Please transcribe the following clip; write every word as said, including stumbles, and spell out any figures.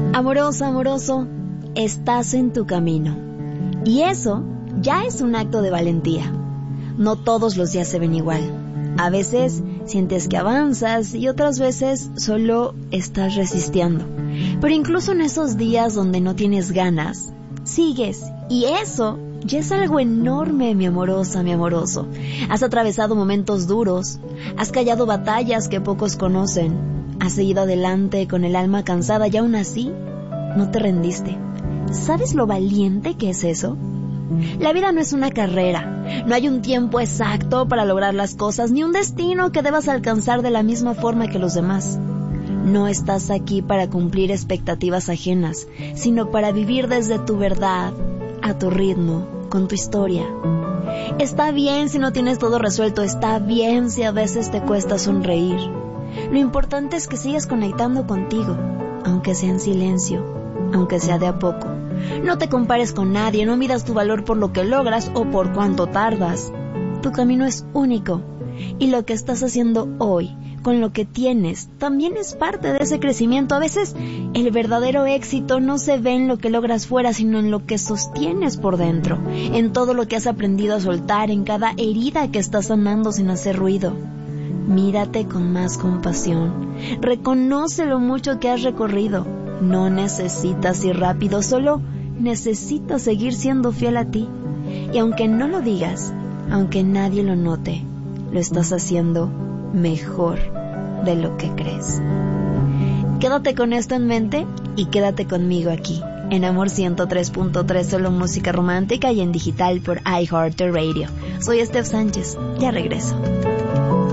Amorosa, amoroso, estás en tu camino. Y eso ya es un acto de valentía. No todos los días se ven igual. A veces sientes que avanzas y otras veces solo estás resistiendo. Pero incluso en esos días donde no tienes ganas, sigues. Y eso ya es algo enorme, mi amorosa, mi amoroso. Has atravesado momentos duros, has callado batallas que pocos conocen, has seguido adelante con el alma cansada y aún así no te rendiste. ¿Sabes lo valiente que es eso? La vida no es una carrera, no hay un tiempo exacto para lograr las cosas, ni un destino que debas alcanzar de la misma forma que los demás. No estás aquí para cumplir expectativas ajenas, sino para vivir desde tu verdad, a tu ritmo, con tu historia. Está bien si no tienes todo resuelto, está bien si a veces te cuesta sonreír. Lo importante es que sigas conectando contigo, aunque sea en silencio, aunque sea de a poco. No te compares con nadie, no midas tu valor por lo que logras o por cuánto tardas. Tu camino es único y lo que estás haciendo hoy, con lo que tienes, también es parte de ese crecimiento. A veces el verdadero éxito no se ve en lo que logras fuera, sino en lo que sostienes por dentro, en todo lo que has aprendido a soltar, en cada herida que estás sanando sin hacer ruido. Mírate con más compasión, reconoce lo mucho que has recorrido. No necesitas ir rápido, solo necesitas seguir siendo fiel a ti. Y aunque no lo digas, aunque nadie lo note, lo estás haciendo mejor de lo que crees. Quédate con esto en mente y quédate conmigo aquí, en Amor ciento tres punto tres, solo música romántica y en digital por iHeartRadio. Soy Steph Sánchez, ya regreso.